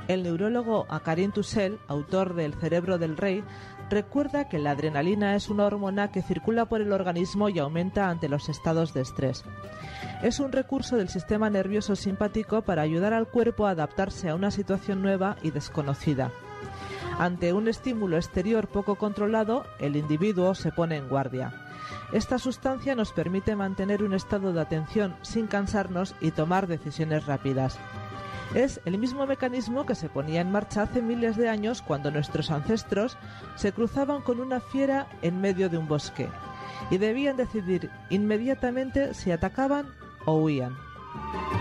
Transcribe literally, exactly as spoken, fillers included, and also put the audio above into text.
El neurólogo Karim Tussell, autor del Cerebro del Rey, recuerda que la adrenalina es una hormona que circula por el organismo y aumenta ante los estados de estrés. Es un recurso del sistema nervioso simpático para ayudar al cuerpo a adaptarse a una situación nueva y desconocida. Ante un estímulo exterior poco controlado, el individuo se pone en guardia. Esta sustancia nos permite mantener un estado de atención sin cansarnos y tomar decisiones rápidas. Es el mismo mecanismo que se ponía en marcha hace miles de años cuando nuestros ancestros se cruzaban con una fiera en medio de un bosque y debían decidir inmediatamente si atacaban o huían.